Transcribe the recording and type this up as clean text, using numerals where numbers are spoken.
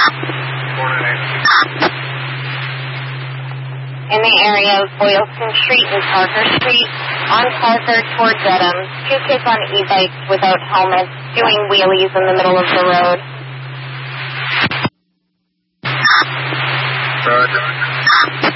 In the area of Boylston Street and Parker Street, on Parker towards Dedham, 2 kids on e-bikes without helmets doing wheelies in the middle of the road.